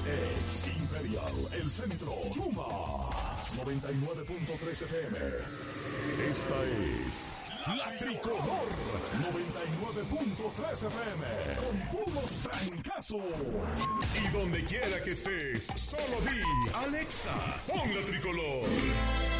ex Imperial, El Centro, Chuma, 99.3 FM. Esta es La Tricolor, 99.3 FM, con puros trancazos. Y donde quiera que estés, solo di, Alexa, pon La Tricolor.